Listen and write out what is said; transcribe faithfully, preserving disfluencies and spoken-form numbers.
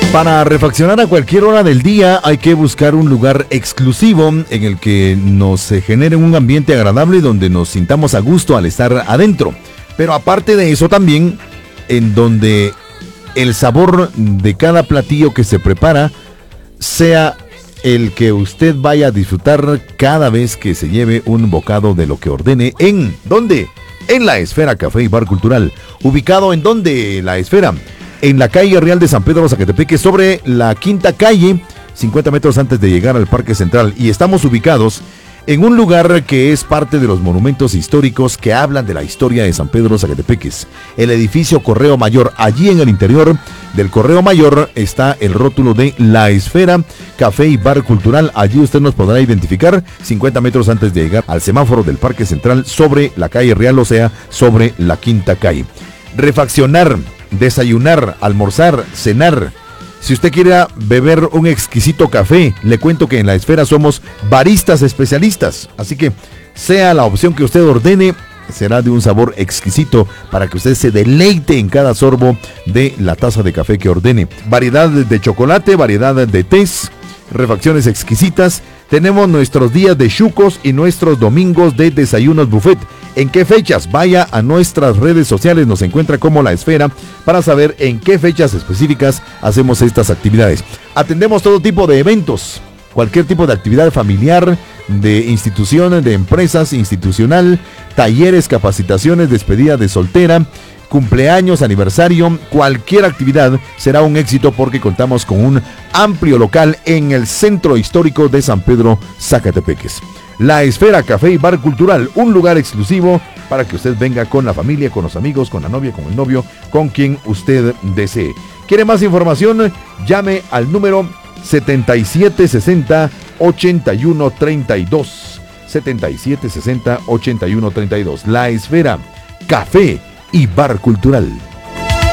Para refaccionar a cualquier hora del día hay que buscar un lugar exclusivo en el que nos genere un ambiente agradable donde nos sintamos a gusto al estar adentro. Pero aparte de eso también, en donde el sabor de cada platillo que se prepara sea el que usted vaya a disfrutar cada vez que se lleve un bocado de lo que ordene. ¿En dónde? En La Esfera Café y Bar Cultural. ¿Ubicado en dónde? La Esfera. En la calle Real de San Pedro Zacatepeque, sobre la quinta calle, cincuenta metros antes de llegar al Parque Central. Y estamos ubicados en un lugar que es parte de los monumentos históricos que hablan de la historia de San Pedro Zacatepeques. El edificio Correo Mayor. Allí en el interior del Correo Mayor está el rótulo de La Esfera Café y Bar Cultural. Allí usted nos podrá identificar cincuenta metros antes de llegar al semáforo del Parque Central, sobre la calle Real, o sea, sobre la quinta calle. Refaccionar, desayunar, almorzar, cenar. Si usted quiere beber un exquisito café, le cuento que en La Esfera somos baristas especialistas. Así que sea la opción que usted ordene, será de un sabor exquisito para que usted se deleite en cada sorbo de la taza de café que ordene. Variedad de chocolate, variedad de tés, refacciones exquisitas. Tenemos nuestros días de chucos y nuestros domingos de desayunos buffet. ¿En qué fechas? Vaya a nuestras redes sociales, nos encuentra como La Esfera para saber en qué fechas específicas hacemos estas actividades. Atendemos todo tipo de eventos, cualquier tipo de actividad familiar, de instituciones, de empresas, institucional, talleres, capacitaciones, despedida de soltera, cumpleaños, aniversario, cualquier actividad será un éxito porque contamos con un amplio local en el centro histórico de San Pedro Zacatepeques. La Esfera Café y Bar Cultural, un lugar exclusivo para que usted venga con la familia, con los amigos, con la novia, con el novio, con quien usted desee. ¿Quiere más información? Llame al número setenta y siete sesenta, ochenta y uno treinta y dos. setenta y siete sesenta, ochenta y uno treinta y dos. La Esfera Café y Bar Cultural.